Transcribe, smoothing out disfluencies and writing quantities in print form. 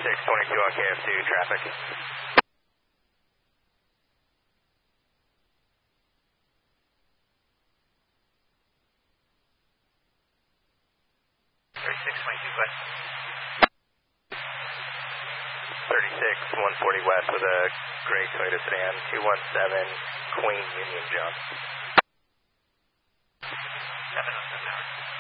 3622 on KF2 traffic. 3622 west. 140 west with a gray Toyota sedan, 217 Queen Union John. 707 hours.